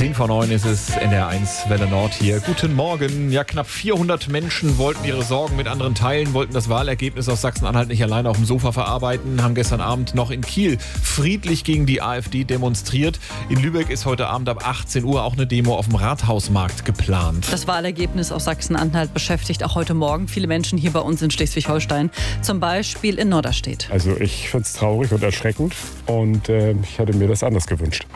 10:09 ist es, NDR1 Welle Nord hier. Guten Morgen. Ja, knapp 400 Menschen wollten ihre Sorgen mit anderen teilen, wollten das Wahlergebnis aus Sachsen-Anhalt nicht alleine auf dem Sofa verarbeiten, haben gestern Abend noch in Kiel friedlich gegen die AfD demonstriert. In Lübeck ist heute Abend ab 18 Uhr auch eine Demo auf dem Rathausmarkt geplant. Das Wahlergebnis aus Sachsen-Anhalt beschäftigt auch heute Morgen viele Menschen hier bei uns in Schleswig-Holstein, zum Beispiel in Norderstedt. Also ich finde es traurig und erschreckend und ich hätte mir das anders gewünscht.